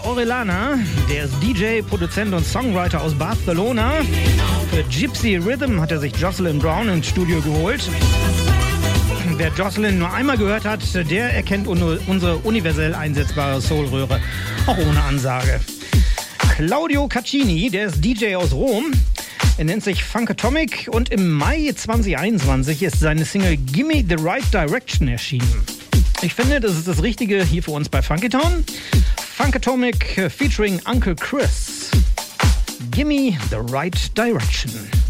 Orellana, der ist DJ, Produzent und Songwriter aus Barcelona. Für Gypsy Rhythm hat er sich Jocelyn Brown ins Studio geholt. Wer Jocelyn nur einmal gehört hat, der erkennt unsere universell einsetzbare Soulröhre, auch ohne Ansage. Claudio Caccini, der ist DJ aus Rom. Er nennt sich Funkatomic und im Mai 2021 ist seine Single Gimme the Right Direction erschienen. Ich finde, das ist das Richtige hier für uns bei Funkytown. Funkatomic featuring Uncle Chris. Gimme the Right Direction.